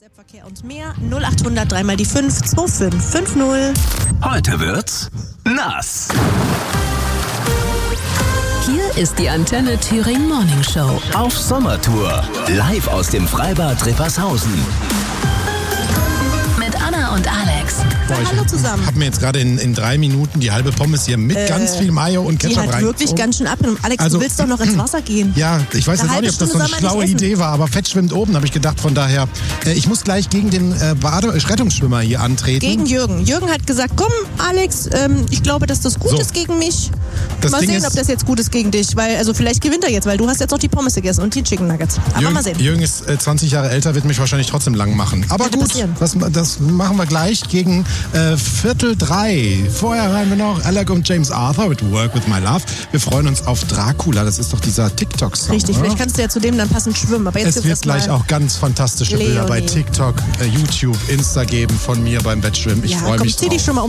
Verkehr und mehr 0800 3 mal die 5 2550. Heute wird's nass. Hier ist die Antenne Thüringen Morning Show. Auf Sommertour. Live aus dem Freibad Rippershausen. Mit Anna und Alex. Hallo zusammen. Ich habe mir jetzt gerade in 3 Minuten die halbe Pommes hier mit ganz viel Mayo und Ketchup Die hat rein. wirklich ganz schön abgenommen. Alex, Also, du willst doch noch ins Wasser gehen. Ja, ich weiß jetzt auch nicht, ob das so eine schlaue Idee war, aber Fett schwimmt oben, habe ich gedacht. Von daher, ich muss gleich gegen den Rettungsschwimmer hier antreten. Gegen Jürgen. Jürgen hat gesagt, komm Alex, ich glaube, dass das gut ist gegen mich. Das Mal Ding sehen, ist, ob das jetzt gut ist gegen dich. Weil, also vielleicht gewinnt er jetzt, weil du hast jetzt auch die Pommes gegessen und die Chicken Nuggets. Aber mal sehen. Jürgen ist 20 Jahre älter, wird mich wahrscheinlich trotzdem lang machen. Aber Könnte gut, passieren. das machen wir gleich gegen 2:45. Vorher hören wir noch Alec und James Arthur mit Work With My Love. Wir freuen uns auf Dracula, das ist doch dieser TikTok-Song. Richtig, oder? vielleicht kannst du ja zu dem dann passend schwimmen. Aber jetzt Es wird gleich auch ganz fantastische Bilder bei Leonie. TikTok, YouTube, Insta geben von mir beim Wettschwimmen. Ich freue mich zieh dich drauf. schon mal um.